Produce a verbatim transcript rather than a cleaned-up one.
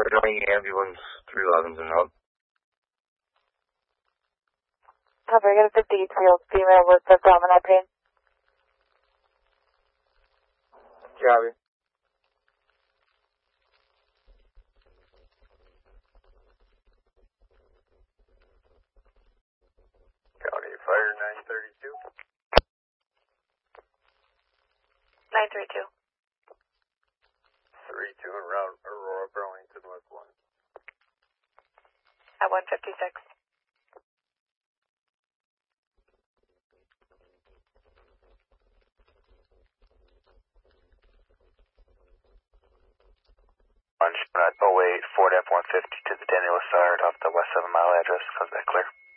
ordering ambulance three elevens and up. Copy, I got a fifty-three-year-old female with abdominal pain. Copy. County Fire nine thirty-two. nine three two. three two en route Aurora Burlington West one. At one fifty-six. At oh eight, Ford F one fifty to the Daniel Lassard off the West seven mile address. Comes back clear.